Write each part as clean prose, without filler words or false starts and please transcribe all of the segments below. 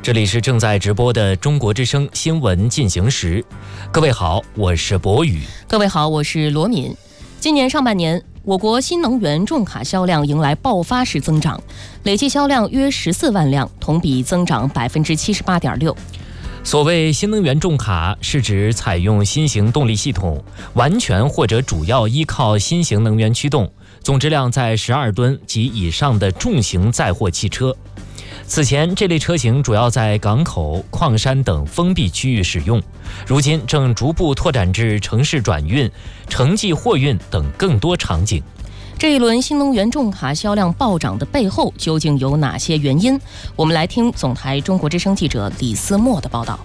这里是正在直播的中国之声新闻进行时。各位好，我是博宇。 各位好，我是罗敏。今年上半年，我国新能源重卡销量迎来爆发式增长，累计销量约14万辆，同比增长78.6%。 所谓新能源重卡，是指采用新型动力系统，完全或者主要依靠新型能源驱动，总质量在12吨及以上的重型载货汽车。此前，这类车型主要在港口、矿山等封闭区域使用，如今正逐步拓展至城市转运、城际货运等更多场景。 这一轮新能源重卡销量暴涨的背后究竟有哪些原因？我们来听总台中国之声记者李思墨的报道。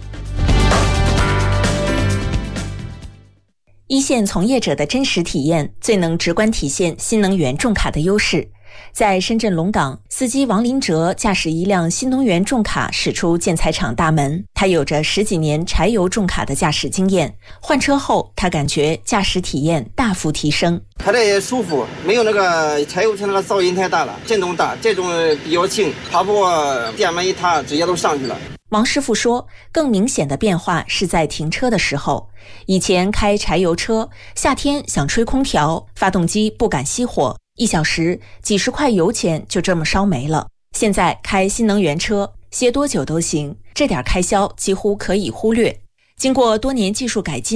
一线从业者的真实体验，最能直观体现新能源重卡的优势。在深圳龙岗，司机王林哲驾驶一辆新能源重卡驶出建材厂大门。他有着10几年柴油重卡的驾驶经验，换车后他感觉驾驶体验大幅提升。 开着也舒服，没有那个柴油车那个噪音太大了，震动大，这种比较轻，爬坡电门一踏直接都上去了。 王师傅说，更明显的变化是在停车的时候。以前开柴油车，夏天想吹空调，发动机不敢熄火，1小时几十块油钱就这么烧没了。现在开新能源车，歇多久都行，这点开销几乎可以忽略。经过多年技术改进，